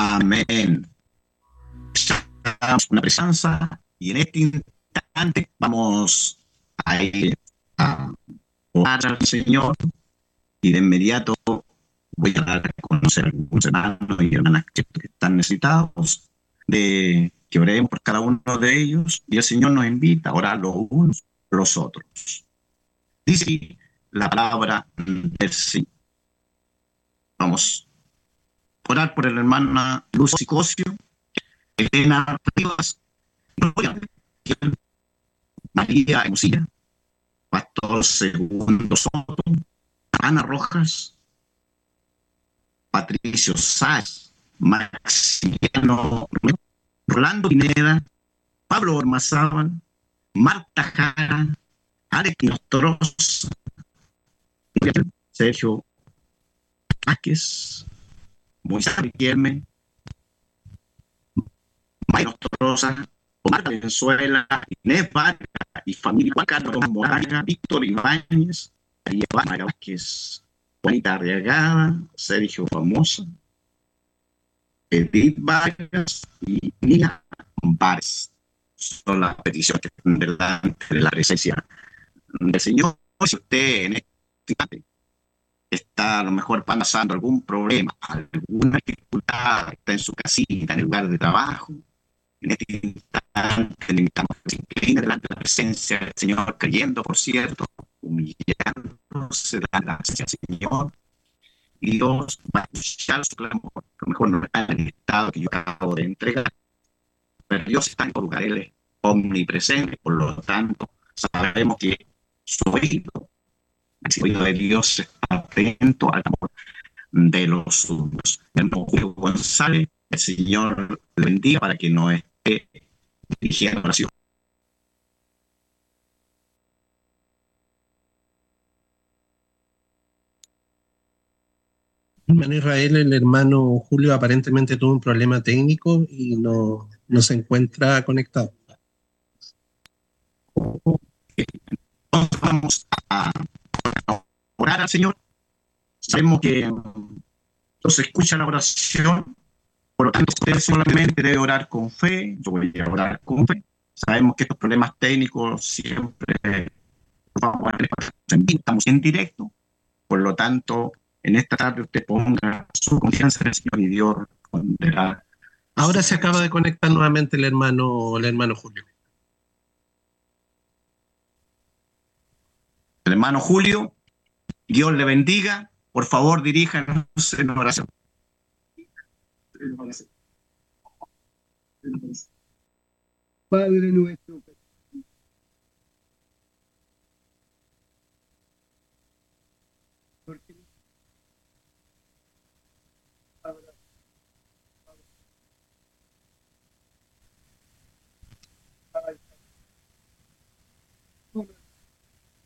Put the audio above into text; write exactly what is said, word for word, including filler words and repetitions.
Amén. Una presencia y en este instante vamos a ir a orar al Señor y de inmediato voy a dar a conocer a algunos hermanos y hermanas que están necesitados de que oremos por cada uno de ellos y el Señor nos invita a orar los unos por los otros. Dice la palabra del Señor. Vamos a orar por el hermano Luz Psicosio, Elena Rivas, María Hermosilla, Pastor Segundo Soto, Ana Rojas, Patricio Sáez, Maximiliano Romero, Rolando Pineda, Pablo Ormazábal, Marta Jara, Alex Nostroza, Sergio Vázquez, Moisés Riquelme, Maya Nostroza, Omar Venezuela, Inés Vargas y familia Juan Carlos Moraga, Víctor Ibáñez, María Vázquez, Juanita Arriagada, Sergio Famosa, Edith Vargas y Nina Vares. Son las peticiones que están delante de la presencia del Señor. Si usted en este instante está a lo mejor pasando algún problema, alguna dificultad, está en su casita, en el lugar de trabajo, en este instante necesitamos que se incline delante de la presencia del Señor, creyendo, por cierto, humillándose delante de la presencia del Señor, y Dios va a escuchar su clamor. A lo mejor no está en el estado que yo acabo de entregar, pero Dios está en todo lugar, Él es omnipresente, por lo tanto, sabemos que su oído, el oído de Dios está atento al amor de los suyos. El hermano Julio González, el Señor le bendiga para que nos esté dirigiendo oración. Hermano Israel, el hermano Julio aparentemente tuvo un problema técnico y no, no se encuentra conectado. Entonces vamos a orar al Señor. Sabemos que Dios escucha la oración, por lo tanto usted solamente debe orar con fe. Yo voy a orar con fe. Sabemos que estos problemas técnicos siempre estamos en directo, por lo tanto en esta tarde usted ponga su confianza en el Señor y Dios responderá. Ahora se acaba de conectar nuevamente el hermano, el hermano Julio. El hermano Julio, Dios le bendiga. Por favor, diríjanos en oración. Padre nuestro, porque